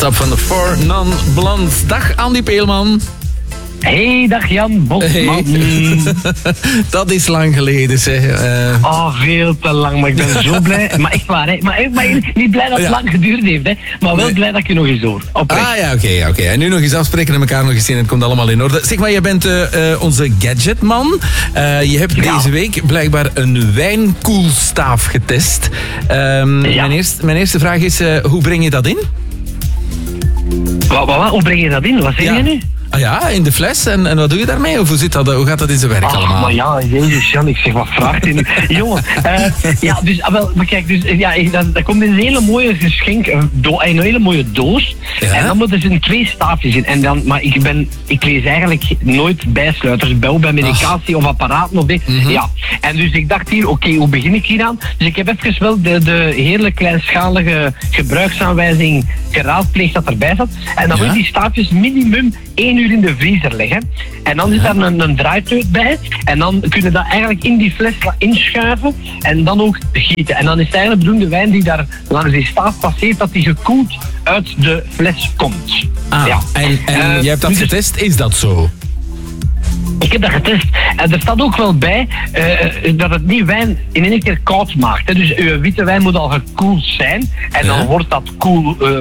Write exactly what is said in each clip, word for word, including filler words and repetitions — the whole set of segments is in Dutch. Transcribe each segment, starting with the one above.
Stop van de Four Non-Blondes. Dag Andy Peelman. Hey, dag Jan Bosman. Hey. Dat is lang geleden, zeg. Uh... Oh, veel te lang, maar ik ben zo blij. Maar echt waar, hè. Maar, maar niet blij dat het ja. lang geduurd heeft, hè. Maar wel nee. blij dat ik je nog eens hoor. Oprecht. Ah ja, oké, okay, oké. Okay. En nu nog eens afspreken en elkaar nog eens zien en het komt allemaal in orde. Zeg maar, jij bent uh, uh, onze gadgetman. Uh, je hebt ja. deze week blijkbaar een wijnkoelstaaf getest. Um, ja. mijn, eerste, mijn eerste vraag is, uh, hoe breng je dat in? Wat, wat, wat? Hoe breng je dat in? Wat zeg ja. je nu? Ah ja, in de fles. En, en wat doe je daarmee? Of hoe, zit dat, hoe gaat dat in zijn werk oh, allemaal? Maar ja, jezus Jan, ik zeg, wat vraagt hij nu? Jongen, uh, ja, dus, wel, maar kijk, dus, ja, dat, dat komt in een hele mooie geschenk, een, do, een hele mooie doos. Ja? En dan moeten er twee staafjes in. En dan, maar ik, ben, ik lees eigenlijk nooit bijsluiters, bij, bij medicatie oh. of apparaten of dit. Mm-hmm. Ja. En dus ik dacht hier, oké, okay, hoe begin ik hier aan? Dus ik heb even wel de, de heerlijk kleinschalige gebruiksaanwijzing geraadpleegd dat erbij zat. En dan ja? moet je die staafjes minimum één uur in de vriezer leggen. En dan zit daar een, een draaiteut bij. En dan kun je dat eigenlijk in die fles inschuiven. En dan ook gieten. En dan is het eigenlijk bedoeld de wijn die daar langs die staaf passeert, dat die gekoeld uit de fles komt. Ah, ja. En, en uh, jij hebt dat dus getest, is dat zo? Ik heb dat getest. En er staat ook wel bij uh, dat het niet wijn in één keer koud maakt. Hè. Dus uw witte wijn moet al gekoeld zijn. En dan ja. wordt dat koel... Uh,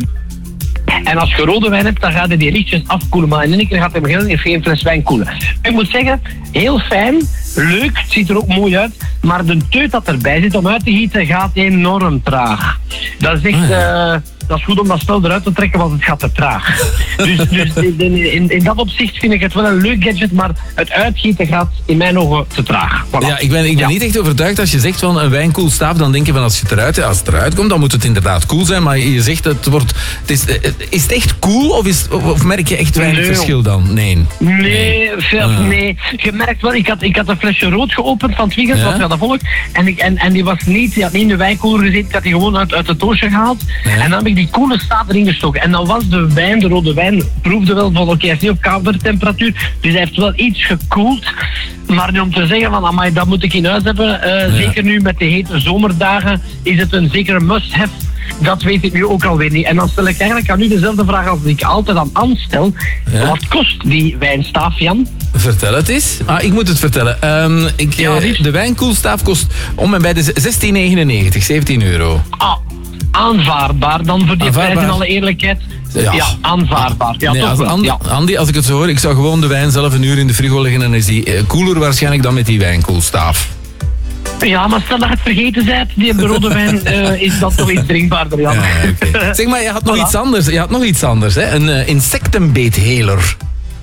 En als je rode wijn hebt, dan gaat hij die lichtjes afkoelen. Maar in één keer gaat hij in geen fles wijn koelen. Ik moet zeggen, heel fijn, leuk, het ziet er ook mooi uit. Maar de teut dat erbij zit om uit te gieten, gaat enorm traag. Dat is echt... Uh, dat is goed om dat spel eruit te trekken, want het gaat te traag. Dus, dus in, in, in dat opzicht vind ik het wel een leuk gadget, maar het uitgieten gaat in mijn ogen te traag. Voilà. Ja, ik ben, ik ben ja. niet echt overtuigd als je zegt van een wijnkoelstaaf, dan denk je van als, je het eruit, als het eruit komt, dan moet het inderdaad koel zijn, maar je zegt het wordt... Het is, is het echt koel of, is, of merk je echt weinig nee, verschil dan? Nee. Nee, nee. Veel, uh. nee. Je merkt wel, ik had, ik had een flesje rood geopend van het weekend, ja? wat dat volk, en, ik, en, en die was niet, die had niet in de wijnkoeler gezeten, ik had die gewoon uit, uit het doosje gehaald, ja? En dan heb ik die koele staaf erin gestoken. En dan was de wijn, de rode wijn, proefde wel van oké, okay, hij is niet op kamertemperatuur, dus hij heeft wel iets gekoeld. Maar nu om te zeggen van, amai, dat moet ik in huis hebben, uh, ja. zeker nu met de hete zomerdagen, is het een zekere must-have. Dat weet ik nu ook alweer niet. En dan stel ik eigenlijk aan u dezelfde vraag als ik altijd aan aanstel. Ja. Wat kost die wijnstaaf, Jan? Vertel het eens. Ah, ik moet het vertellen. Um, ik, ja, de wijnkoelstaaf kost om en bij de zestien negenennegentig, zeventien euro. Ah, aanvaardbaar dan voor die prijs in alle eerlijkheid. Ja, ja aanvaardbaar. Ja, nee, toch als wel. Andy, ja. Andy, als ik het zo hoor, ik zou gewoon de wijn zelf een uur in de frigo leggen en is die uh, koeler waarschijnlijk dan met die wijnkoelstaaf. Ja, maar stel dat je het vergeten bent, die rode wijn, uh, is dat toch iets drinkbaarder, Jan. Ja, okay. Zeg maar, je had nog voilà. iets anders. Je had nog iets anders, hè? Een uh, insectenbeetheler.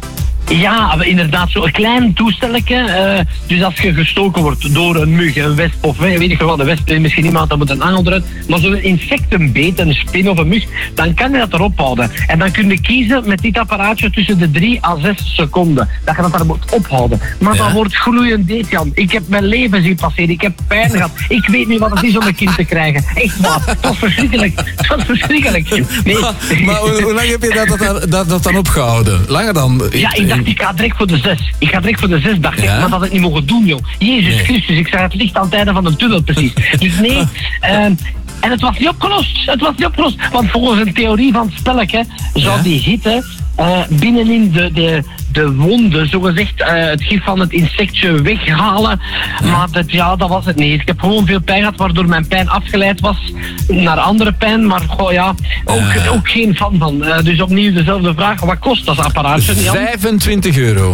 Ja, inderdaad, zo'n klein toestelletje. Uh, dus als je gestoken wordt door een mug, een wesp of weet ik veel wat, een wesp is misschien iemand, dan moet een angel eruit. Maar zo'n insectenbeet, een spin of een mug, dan kan je dat erop houden. En dan kun je kiezen met dit apparaatje tussen de drie à zes seconden. Dat je dat daar moet ophouden. Maar ja. dat wordt gloeiend deed, Jan. Ik heb mijn leven zien passeren, ik heb pijn gehad. Ik weet niet wat het is om een kind te krijgen. Echt waar, dat was verschrikkelijk. Dat was verschrikkelijk. Nee. Maar, maar hoe, hoe lang heb je dat, dat, dat, dat dan opgehouden? Langer dan? Ja, ik dacht, ik ga direct voor de zes. Ik ga direct voor de zes, dacht ja? ik. Maar dat ik niet mogen doen, joh. Jezus nee. Christus, ik zag het licht aan het einde van de tunnel, precies. Dus nee, uh, en het was niet opgelost. Het was niet opgelost. Want volgens een theorie van het spelletje zou ja? die hitte uh, binnenin de, de, de wonden, zogezegd, uh, het gif van het insectje weghalen. Ja. Maar dat, ja, dat was het niet. Ik heb gewoon veel pijn gehad, waardoor mijn pijn afgeleid was naar andere pijn. Maar goh, ja, ook, uh. ook geen fan van. Uh, dus opnieuw dezelfde vraag. Wat kost dat apparaatje? vijfentwintig euro.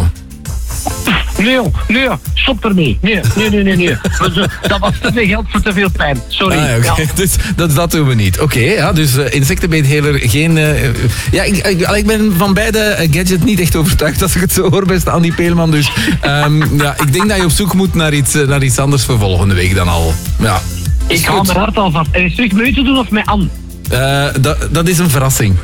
Nee, nee, stop ermee. Nee, nee, nee, nee, nee. Dat was te veel geld voor te veel pijn. Sorry. Ah, okay. ja. Dus dat, dat doen we niet. Oké, okay, ja, dus uh, insectenbeetheler, geen... Uh, ja, ik, ik, ik ben van beide gadgets niet echt overtuigd als ik het zo hoor, beste Andy Peelman. Dus um, ja, ik denk dat je op zoek moet naar iets, uh, naar iets anders voor volgende week dan al. Ja. Ik hou mijn hart al vast. En is het terug mee te doen of met Anne? Uh, dat, dat is een verrassing.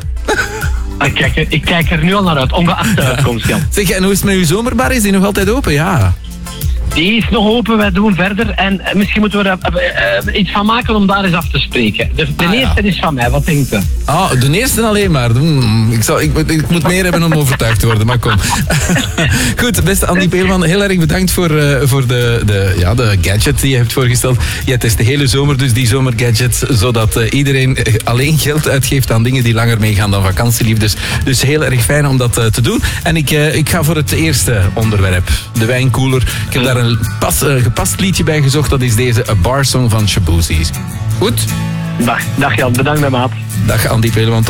Ik kijk, er, ik kijk er nu al naar uit, ongeacht de uitkomst, Jan. Zeg, en hoe is het met uw zomerbar? Is die nog altijd open? Ja. Die is nog open, wij doen verder. En uh, misschien moeten we er uh, uh, iets van maken om daar eens af te spreken. De, de ah, eerste ja. is van mij, wat denkt u? Ah, de eerste alleen maar. Hmm, ik, zal, ik, ik moet meer hebben om overtuigd te worden, maar kom. Goed, beste Andy Peelman, heel erg bedankt voor, uh, voor de, de, ja, de gadget die je hebt voorgesteld. Je test de hele zomer dus die zomergadgets, zodat uh, iedereen alleen geld uitgeeft aan dingen die langer meegaan dan vakantieliefdes. Dus heel erg fijn om dat uh, te doen. En ik, uh, ik ga voor het eerste onderwerp, de wijnkoeler. Ik heb daar een pas, uh, gepast liedje bij gezocht, dat is deze A Bar Song van Shaboozys. Goed? Dag, dag Jan, bedankt mijn maat. Dag Andy Peelman, tot